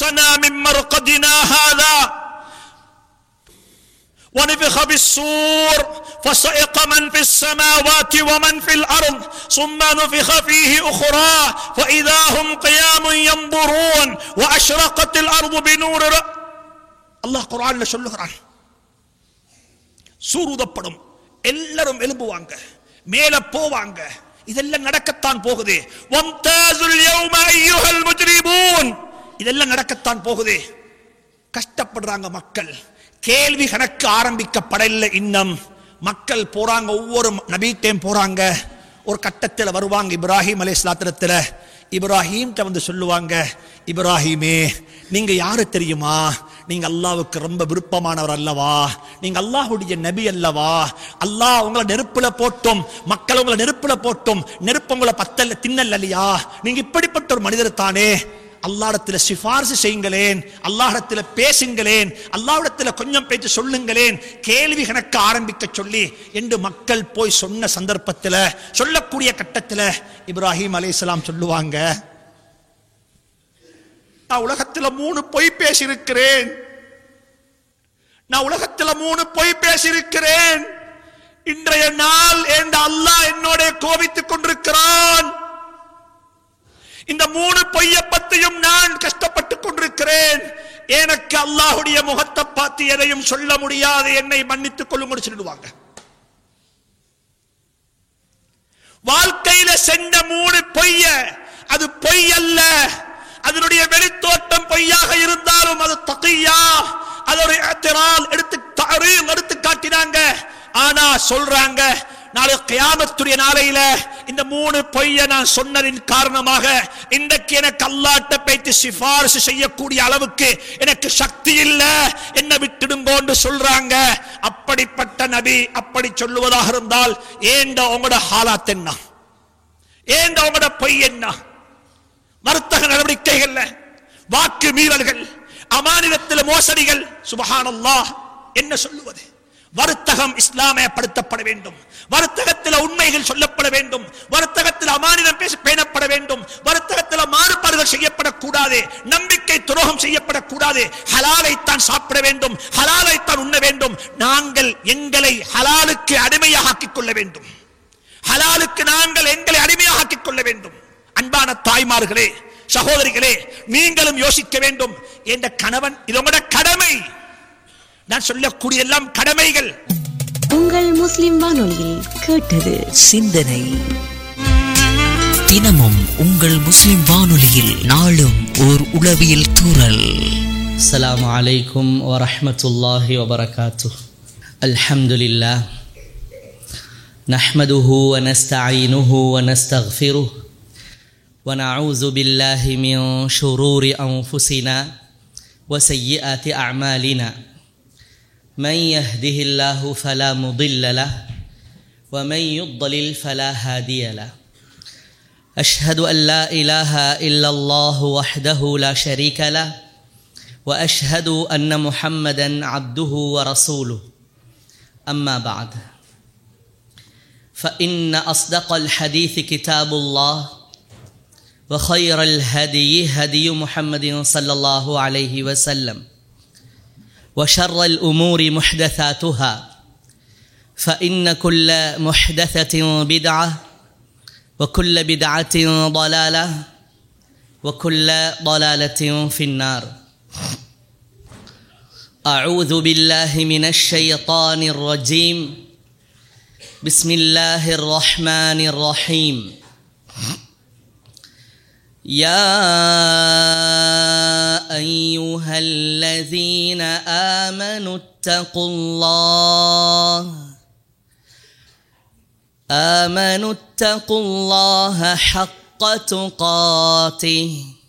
بأسنا من مرقدنا هذا ونفخ بالصور فصعق من في السماوات ومن في الأرض ثم نفخ فيه أخرى فإذا هم قيام ينظرون وأشرقت الأرض بنور الله قرآن சொல்லுகிறான் சூருதப்படும் எல்லாரும் எழும்புவாங்க மேல போவாங்க இதெல்லாம் நடக்கத்தான் போகுது வம்தாசுல் யௌம அய்யுஹல் முஜ்ரிமூன் இதெல்லாம் நடக்கத்தான் போகுது கஷ்டப்படுறாங்க மக்கள் கேள்வி கணக்கு ஆரம்பிக்கப்படவில்லை இன்னும் மக்கள் போறாங்க ஒவ்வொரு நபிகிட்டேயும் போறாங்க ஒரு கட்டத்தில் வருவாங்க இப்ராஹிம் அலைஹிஸ்ஸலாத்துல இப்ராஹிம்ட்ட வந்து சொல்லுவாங்க இப்ராஹிமே நீங்க யாரு தெரியுமா நீங்க அல்லாஹ்வுக்கு ரொம்ப விருப்பமானவர் அல்லவா நீங்க அல்லாஹ்வுடைய நபி அல்லவா அல்லாஹ் உங்களை நெருப்புல போட்டும் மக்கள் உங்களை நெருப்புல போட்டும் நெருப்பு உங்களை பத்தல்ல தின்னல் இல்லையா நீங்க இப்படிப்பட்ட ஒரு மனிதர் தானே அல்லாஹ்விடத்துல சிபாரிசு செய்யுங்களேன் அல்லாஹ்விடத்துல பேசுங்களேன் அல்லாஹ்விடத்துல கொஞ்சம் பேச்சு சொல்லுங்களேன் கேள்வி கணக்கு ஆரம்பிக்க சொல்லி என்று மக்கள் போய் சொன்ன சந்தர்ப்பத்தில் சொல்லக்கூடிய கட்டத்தில் இப்ராஹிம் அலைஹிஸ்ஸலாம் சொல்லுவாங்க நான் உலகத்துல 3 பொய் பேசியிருக்கிறேன் நான் உலகத்துல 3 பொய் பேசியிருக்கிறேன் இன்றைய நாள் என்ற அல்லாஹ் என்னோட கோபித்துக் கொண்டிருக்கிறான் இந்த 3 பொய்ய பத்தியும் நான் கஷ்டப்பட்டுக் கொண்டிருக்கிறேன் எனக்கு அல்லாஹ்வுடைய முகத்தை பார்த்து எதையும் சொல்ல முடியாது என்னை மன்னித்துக் கொள்ளுங்கள் சொல்லுவாங்க வாழ்க்கையில சென்ற 3 பொய்ய அது பொய் அல்ல அதனுடைய வெளித்தோட்டம் பொய்யாக இருந்தாலும் அது தகியா அதோட இஅ்திரால் எடுத்து காட்டினாங்க ஆனா சொல்றாங்க நாளை கியாமத்துடைய நாளையில இந்த 3 பொய்யை நான் சொன்னதின் காரணமாக இன்றைக்கு எனக்கு அல்லாஹ்ட்ட போய்ட்டு சிபாரிசு செய்யக்கூடிய அளவுக்கு எனக்கு சக்தி இல்ல என்ன விட்டுடுங்கோன்னு சொல்றாங்க அப்படிப்பட்ட நபி அப்படி சொல்லுவதாக இருந்தால் ஏண்ட உங்களோட ஹாலாத் என்ன ஏண்ட உங்களோட பொய் என்ன வர்த்தக நடவடிக்கைகள் வாக்கு மீறல்கள் அமானிதத்தில் மோசடிகள் சுப்ஹானல்லாஹ் என்ன சொல்லுவது வர்த்தகம் இஸ்லாமயப்படுத்தப்பட வேண்டும் வர்த்தகத்தில் உண்மைகள் சொல்லப்பட வேண்டும் வர்த்தகத்தில் அமானிதம் பேணப்பட வேண்டும் வர்த்தகத்தில் மாறுபாடுகள் செய்யப்படக்கூடாது நம்பிக்கை துரோகம் செய்யப்படக்கூடாது ஹலாலைத்தான் சாப்பிட வேண்டும் ஹலாலைத்தான் உண்ண வேண்டும் நாங்கள் எங்களை ஹலாலுக்கு அடிமையாக ஆக்கிக் கொள்ள வேண்டும் ஹலாலுக்கு நாங்கள் எங்களை அடிமையாக ஆக்கிக் கொள்ள வேண்டும் அன்பான தாய்மார்களே சகோதரிகளே நீங்களும் யோசிக்க வேண்டும் என்ற கணவன் இது உங்களோட கடமை நான் சொல்லக்கூடிய எல்லாம் கடமைகள் உங்கள் முஸ்லிம் வானொலியில் கேட்டது சிந்தனை தினமும் உங்கள் முஸ்லிம் வானொலியில் நாளும் ஓர் உளவியல் தூறல். அஸ்ஸலாமு அலைக்கும் வரஹ்மத்துல்லாஹி வபரகாத்துஹ். அல்ஹம்துலில்லாஹ் நஹ்மதுஹு வ நஸ்தஈனுஹு வ நஸ்தக்ஃபிருஹ் வ நஊது பில்லாஹி மின் ஷுரூரி அன்ஃபுஸினா வ ஸய்யிஆத்தி அஅமாலினா. من يهده الله فلا مضل له ومن يضلل فلا هادي له. أشهد أن لا إله إلا الله وحده لا شريك له وأشهد أن محمدا عبده ورسوله. أما بعد فإن أصدق الحديث كتاب الله وخير الهدي هدي محمد صلى الله عليه وسلم وشر الأمور محدثاتها فإن كل محدثة بدعة وكل بدعة ضلالة وكل ضلالة في النار. أعوذ بالله من الشيطان الرجيم. بسم الله الرحمن الرحيم. يا أيها الذين آمنوا اتقوا الله حق تقاته